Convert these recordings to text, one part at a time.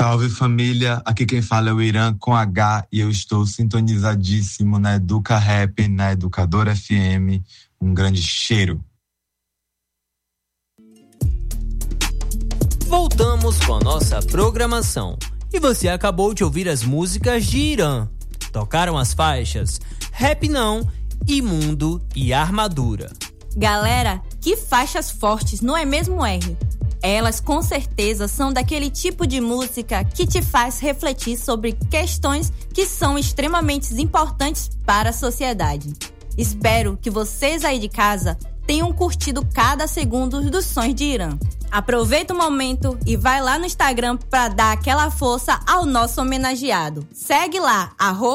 Salve família, aqui quem fala é o Irã com H e eu estou sintonizadíssimo na Educa Rap, na Educadora FM. Um grande cheiro. Voltamos com a nossa programação e você acabou de ouvir as músicas de Irã. Tocaram as faixas Rap Não, Imundo e Armadura. Galera, que faixas fortes, não é mesmo, R? Elas com certeza são daquele tipo de música que te faz refletir sobre questões que são extremamente importantes para a sociedade. Espero que vocês aí de casa tenham curtido cada segundo dos sons de Irã. Aproveita o momento e vai lá no Instagram para dar aquela força ao nosso homenageado. Segue lá,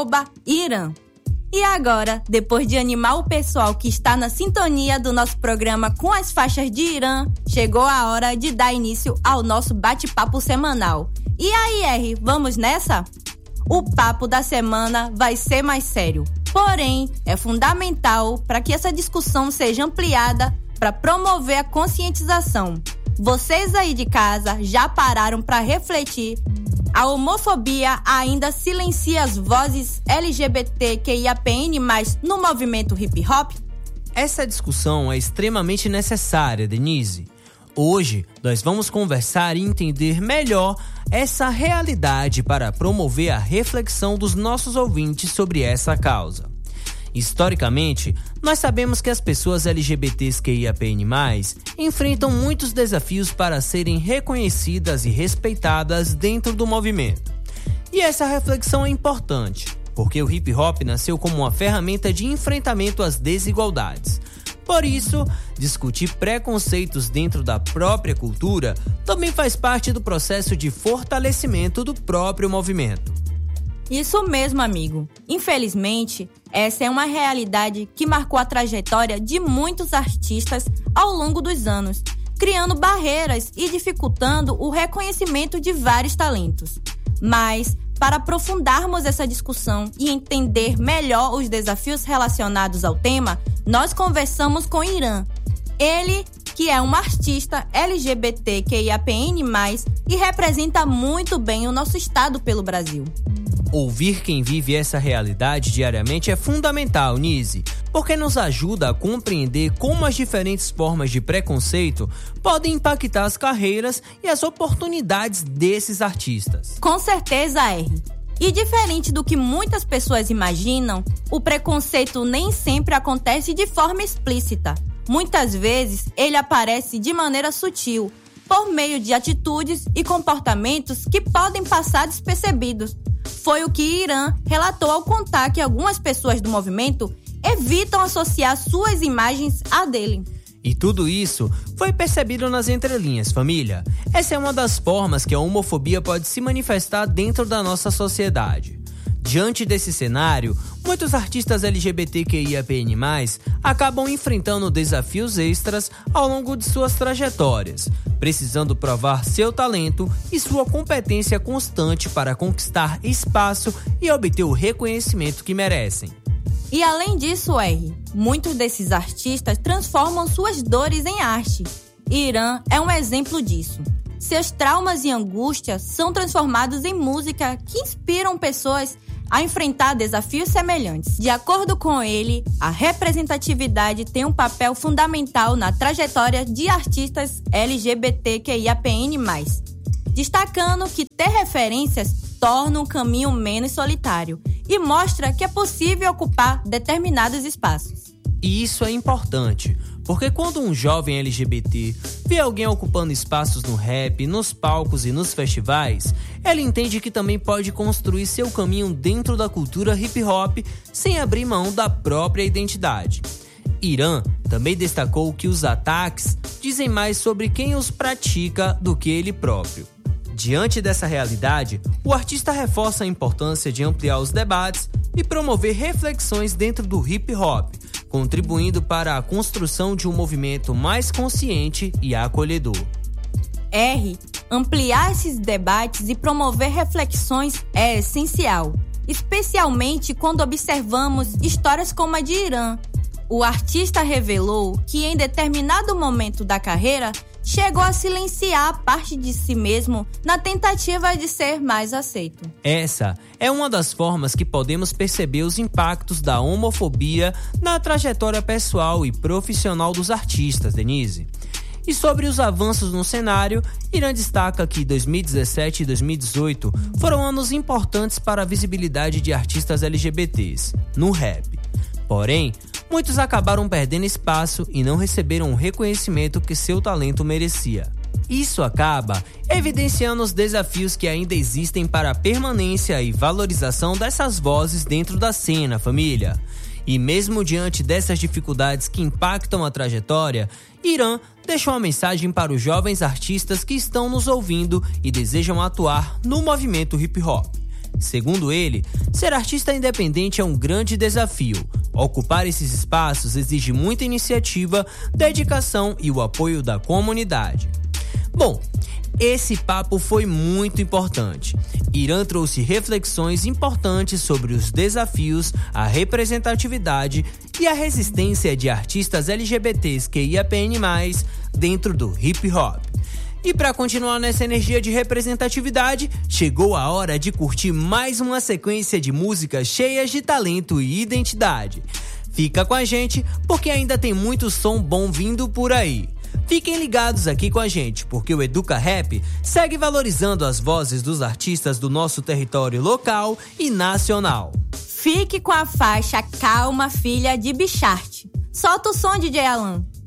@Irã. E agora, depois de animar o pessoal que está na sintonia do nosso programa com as faixas de Irã, chegou a hora de dar início ao nosso bate-papo semanal. E aí, R, vamos nessa? O papo da semana vai ser mais sério, porém, é fundamental para que essa discussão seja ampliada para promover a conscientização. Vocês aí de casa já pararam para refletir? A homofobia ainda silencia as vozes LGBTQIAPN+, no movimento hip-hop? Essa discussão é extremamente necessária, Denise. Hoje, nós vamos conversar e entender melhor essa realidade para promover a reflexão dos nossos ouvintes sobre essa causa. Historicamente, nós sabemos que as pessoas LGBTQIAPN+, enfrentam muitos desafios para serem reconhecidas e respeitadas dentro do movimento. E essa reflexão é importante, porque o hip-hop nasceu como uma ferramenta de enfrentamento às desigualdades. Por isso, discutir preconceitos dentro da própria cultura também faz parte do processo de fortalecimento do próprio movimento. Isso mesmo, amigo. Infelizmente, essa é uma realidade que marcou a trajetória de muitos artistas ao longo dos anos, criando barreiras e dificultando o reconhecimento de vários talentos. Mas, para aprofundarmos essa discussão e entender melhor os desafios relacionados ao tema, nós conversamos com Irã. Ele, que é um artista LGBTQIAPN+, e representa muito bem o nosso estado pelo Brasil. Ouvir quem vive essa realidade diariamente é fundamental, Nise, porque nos ajuda a compreender como as diferentes formas de preconceito podem impactar as carreiras e as oportunidades desses artistas. Com certeza, R. E diferente do que muitas pessoas imaginam, o preconceito nem sempre acontece de forma explícita. Muitas vezes, ele aparece de maneira sutil, por meio de atitudes e comportamentos que podem passar despercebidos. Foi o que Irã relatou ao contar que algumas pessoas do movimento evitam associar suas imagens à dele. E tudo isso foi percebido nas entrelinhas, família. Essa é uma das formas que a homofobia pode se manifestar dentro da nossa sociedade. Diante desse cenário, muitos artistas LGBTQIAPN+, acabam enfrentando desafios extras ao longo de suas trajetórias, precisando provar seu talento e sua competência constante para conquistar espaço e obter o reconhecimento que merecem. E além disso, R, muitos desses artistas transformam suas dores em arte. Irã é um exemplo disso. Seus traumas e angústias são transformados em música que inspiram pessoas a enfrentar desafios semelhantes. De acordo com ele, a representatividade tem um papel fundamental na trajetória de artistas LGBTQIAPN+, destacando que ter referências torna um caminho menos solitário e mostra que é possível ocupar determinados espaços. E isso é importante, porque quando um jovem LGBT vê alguém ocupando espaços no rap, nos palcos e nos festivais, ele entende que também pode construir seu caminho dentro da cultura hip-hop sem abrir mão da própria identidade. Irã também destacou que os ataques dizem mais sobre quem os pratica do que ele próprio. Diante dessa realidade, o artista reforça a importância de ampliar os debates e promover reflexões dentro do hip-hop, contribuindo para a construção de um movimento mais consciente e acolhedor. R. Ampliar esses debates e promover reflexões é essencial, especialmente quando observamos histórias como a de Irã. O artista revelou que em determinado momento da carreira chegou a silenciar parte de si mesmo na tentativa de ser mais aceito. Essa é uma das formas que podemos perceber os impactos da homofobia na trajetória pessoal e profissional dos artistas, Denise. E sobre os avanços no cenário, Irã destaca que 2017 e 2018 foram anos importantes para a visibilidade de artistas LGBTs no rap. Porém, muitos acabaram perdendo espaço e não receberam o reconhecimento que seu talento merecia. Isso acaba evidenciando os desafios que ainda existem para a permanência e valorização dessas vozes dentro da cena, família. E mesmo diante dessas dificuldades que impactam a trajetória, Irã deixou uma mensagem para os jovens artistas que estão nos ouvindo e desejam atuar no movimento hip-hop. Segundo ele, ser artista independente é um grande desafio. Ocupar esses espaços exige muita iniciativa, dedicação e o apoio da comunidade. Bom, esse papo foi muito importante. Irã trouxe reflexões importantes sobre os desafios, a representatividade e a resistência de artistas LGBTQIAPN+, dentro do hip-hop. E para continuar nessa energia de representatividade, chegou a hora de curtir mais uma sequência de músicas cheias de talento e identidade. Fica com a gente, porque ainda tem muito som bom vindo por aí. Fiquem ligados aqui com a gente, porque o Educa Rap segue valorizando as vozes dos artistas do nosso território local e nacional. Fique com a faixa Calma Filha de Bichart. Solta o som, DJ Alan.